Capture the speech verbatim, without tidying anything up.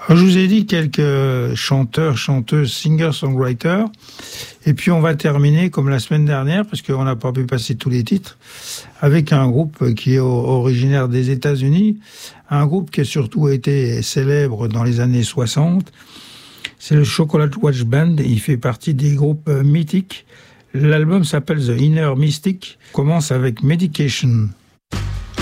Alors, je vous ai dit quelques chanteurs, chanteuses, singer-songwriters. Et puis on va terminer comme la semaine dernière, parce qu'on n'a pas pu passer tous les titres, avec un groupe qui est originaire des États-Unis, un groupe qui a surtout été célèbre dans les années soixante. C'est le Chocolate Watch Band. Il fait partie des groupes mythiques. L'album s'appelle The Inner Mystic. Commence avec Medication.